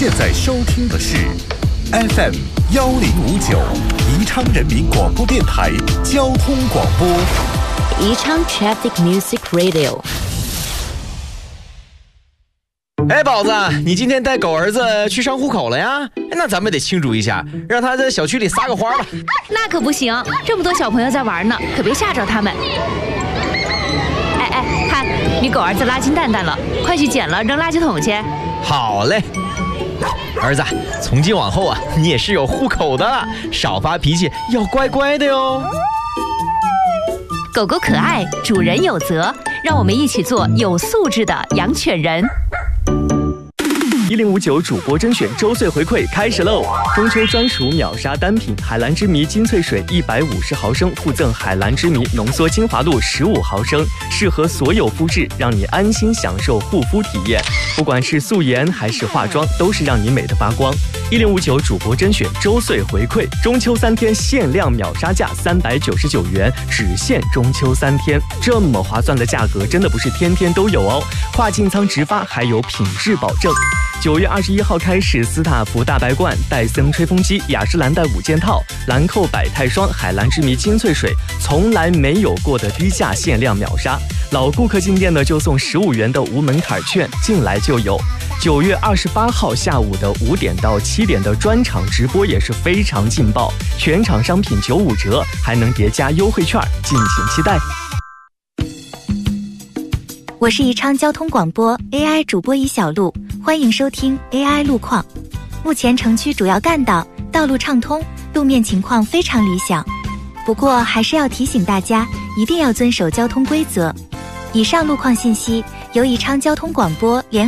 现在收听的是 FM 1059宜昌人民广播电台交通广播。 宜昌 Traffic Music Radio。 哎，宝子，你今天带狗儿子去上户口了呀？那咱们得庆祝一下，让他在小区里撒个花吧。 那可不行，这么多小朋友在玩呢，可别吓着他们。哎，看你狗儿子拉金蛋蛋了，快去捡了扔垃圾桶去。 好嘞，儿子，从今往后啊，你也是有户口的了，少发脾气，要乖乖的哟。 狗狗可爱，主人有责，让我们一起做有素质的养犬人。 1059主播甄选周岁回馈开始喽！中秋专属秒杀单品海蓝之谜金萃水150毫升，附赠海蓝之谜浓缩精华露15毫升，适合所有肤质，让你安心享受护肤体验。不管是素颜还是化妆，都是让你美得发光。1059主播甄选周岁回馈，中秋3天限量秒杀价399元，只限中秋3天，这么划算的价格真的不是天天都有哦。跨境仓直发，还有品质保证。9月21号开始，斯塔福大白罐、戴森吹风机、雅诗兰黛5件套、兰蔻百泰霜、海蓝之谜金萃水，从来没有过的低价限量秒杀。老顾客进店呢，就送15元的无门槛券，进来就有。9月28号下午的5点到7点的专场直播也是非常劲爆，全场商品95折，还能叠加优惠券，敬请期待。 我是宜昌交通广播 AI 主播宜小璐，欢迎收听 AI 路况。目前城区主要干道道路畅通，路面情况非常理想。不过还是要提醒大家，一定要遵守交通规则。以上路况信息由宜昌交通广播联